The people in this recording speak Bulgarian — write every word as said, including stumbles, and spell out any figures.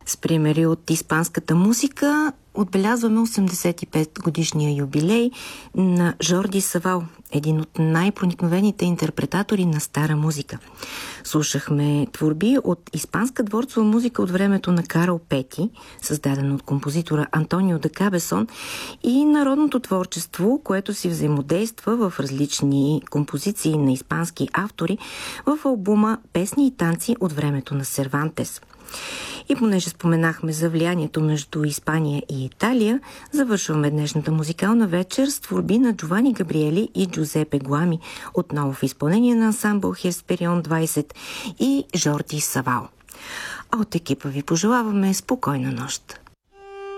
С примери от испанската музика отбелязваме осемдесет и пет годишния юбилей на Жорди Савал, един от най-проникновените интерпретатори на стара музика. Слушахме творби от испанска дворцова музика от времето на Карл Пети, създадена от композитора Антонио де Кабесон, и народното творчество, което си взаимодейства в различни композиции на испански автори в албума Песни и танци от времето на Сервантес. И понеже споменахме за влиянието между Испания и Италия, завършваме днешната музикална вечер с творби на Джовани Габриели и Джузепе Гуами, отново в изпълнение на ансамбъл Хесперион двайсет и Жорди Савал. А от екипа ви пожелаваме спокойна нощ.